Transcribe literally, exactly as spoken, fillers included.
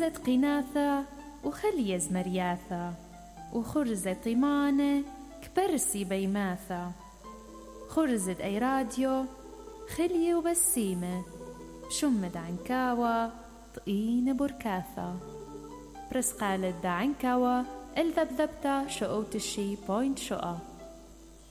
برست قناثة وخليز مرياثة وخرزة طيمانة كبرسي بيماثة خرزة أي راديو خلية وبسيمة شمد عنكاوة طقين بركاثة برس قالت دا عنكاوة الذبذبتا شقوت الشي بوينت شقا.